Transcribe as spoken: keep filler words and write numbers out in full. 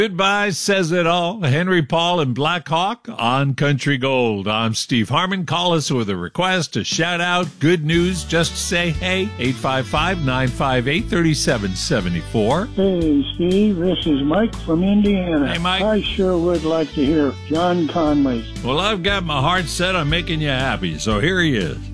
Goodbye says it all. Henry Paul and Black Hawk on Country Gold. I'm Steve Harmon. Call us with a request, a shout out, good news, just say hey. eight five five, nine five eight, three seven seven four. Hey, Steve, this is Mike from Indiana. Hey, Mike. I sure would like to hear John Conway. Well, I've got my heart set on making you happy, so here he is.